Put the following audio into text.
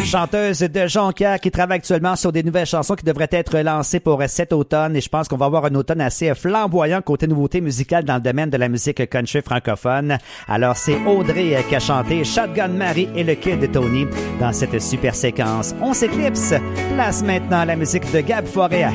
chanteuse de Jonquière qui travaille actuellement sur des nouvelles chansons qui devraient être lancées pour cet automne. Et je pense qu'on va avoir un automne assez flamboyant côté nouveauté musicale dans le domaine de la musique country francophone. Alors, c'est Audrey qui a chanté Shotgun Mary et le Kid Tony dans cette super séquence. On s'éclipse. Place maintenant la musique de Gab Forêt à